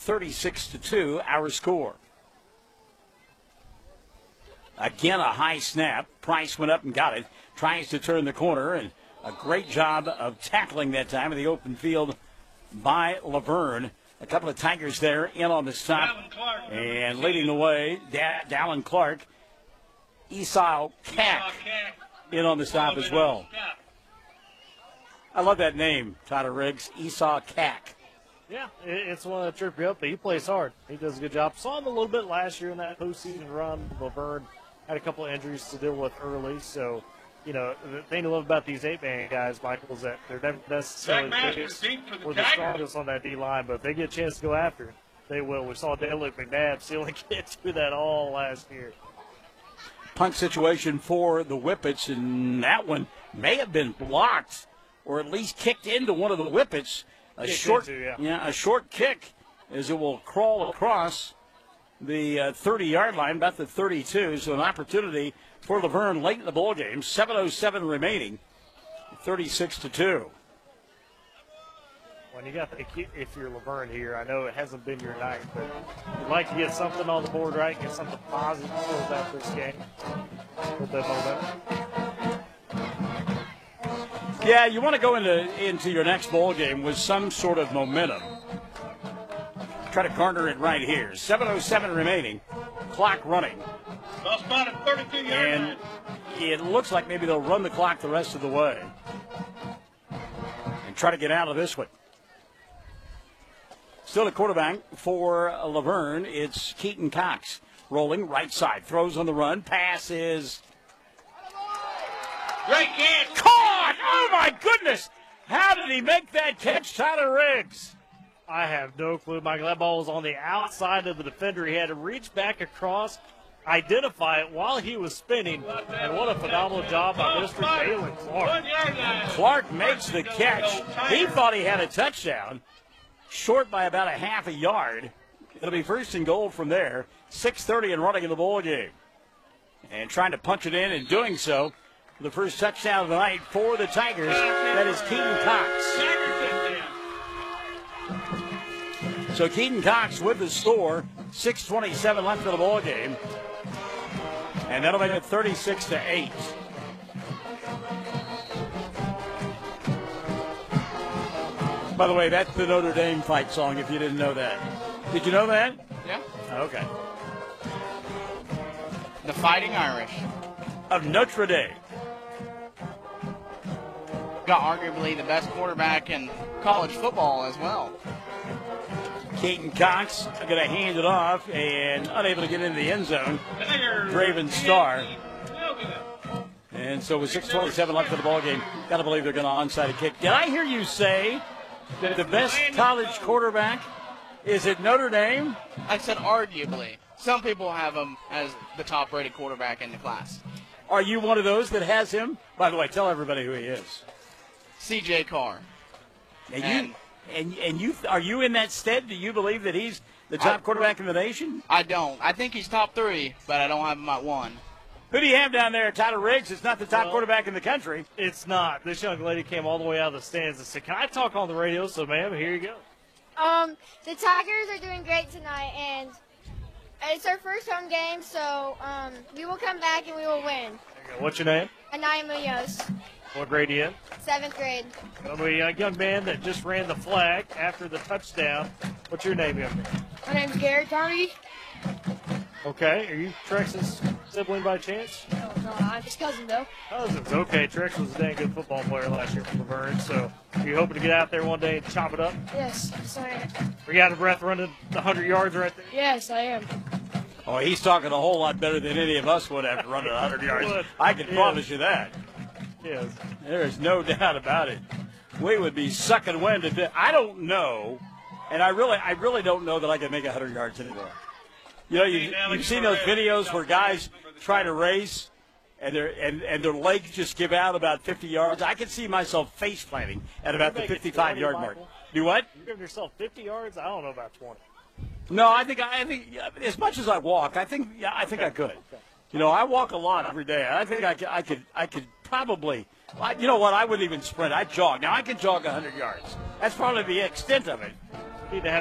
36-2, our score. Again, a high snap. Price went up and got it. Tries to turn the corner, and a great job of tackling that time in the open field by Laverne. A couple of Tigers there in on the stop. And leading the way, Dallin Clark. Esau Cack in on the stop as well. I love that name, Tyler Riggs. Esau Cack. Yeah, it's one that trip you up, but he plays hard. He does a good job. Saw him a little bit last year in that postseason run. Laverne had a couple of injuries to deal with early, so, you know, the thing to love about these 8-man guys, Michael, is that they're never necessarily the strongest on that D-line, but if they get a chance to go after it, they will. We saw Dale McNabb still get to that all last year. Punt situation for the Whippets, and that one may have been blocked or at least kicked into one of the Whippets. A short kick as it will crawl across the 30-yard line, about the 32. So an opportunity for Laverne late in the ball game. 7:07 remaining, 36-2. When you got if you're Laverne here, I know it hasn't been your night, but you'd like to get something on the board, right? Get something positive after this game. With that momentum. Yeah, you want to go into your next ball game with some sort of momentum. Try to garner it right here. 7:07 remaining. Clock running. And it looks like maybe they'll run the clock the rest of the way and try to get out of this one. Still a quarterback for Laverne. It's Keaton Cox rolling right side. Throws on the run. Pass is great catch. Caught! Oh, my goodness. How did he make that catch, Tyler Riggs? I have no clue, Michael. That ball was on the outside of the defender. He had to reach back across, identify it while he was spinning, and what a phenomenal job by Mr. Dalen Clark. Clark makes the catch. He thought he had a touchdown, short by about a half a yard. It'll be first and goal from there. 6:30 and running in the ball game. And trying to punch it in and doing so. The first touchdown of the night for the Tigers. That is Keaton Cox. So Keaton Cox with the score. 6:27 left in the ball game. And that'll make it 36-8. By the way, that's the Notre Dame fight song, if you didn't know that. Did you know that? Yeah. Okay. The Fighting Irish. Of Notre Dame. Got arguably the best quarterback in college football as well. Keaton Cox going to hand it off and unable to get into the end zone. Draven Starr. And so with 6:27 left in the ball game, got to believe they're going to onside a kick. Did I hear you say that the best college quarterback is at Notre Dame? I said arguably. Some people have him as the top-rated quarterback in the class. Are you one of those that has him? By the way, tell everybody who he is. C.J. Carr. And you are you in that stead? Do you believe that he's the top quarterback in the nation? I don't. I think he's top 3, but I don't have him at 1. Who do you have down there? Tyler Riggs. It's not the top quarterback in the country. It's not. This young lady came all the way out of the stands and said, "Can I talk on the radio?" So, ma'am, here you go. The Tigers are doing great tonight, and it's our first home game, so we will come back and we will win. What's your name? Anaya Munoz. What grade are you in? 7th grade. A young man that just ran the flag after the touchdown. What's your name, young man? My name's Garrett Carney. Okay. Are you Trex's sibling by chance? No, I'm his cousin, though. Cousins. Okay. Trex was a dang good football player last year for Laverne, so are you hoping to get out there one day and chop it up? Yes, I am. Are you out of breath running the 100 yards right there? Yes, I am. Oh, he's talking a whole lot better than any of us would after running 100 yards. I can promise you that. Yes. There is no doubt about it. We would be sucking wind at it. I don't know, and I really don't know that I can make 100 yards anymore. You know, you've seen those videos where guys try to race and their legs just give out about 50 yards. I can see myself face planting at about the 55-yard mark. Do what? You give yourself 50 yards? I don't know about 20. No, I think as much as I walk, I think I could. Okay. You know, I walk a lot every day. I think I could probably. You know what? I wouldn't even sprint. I'd jog. Now I can jog 100 yards. That's probably the extent of it. Need to have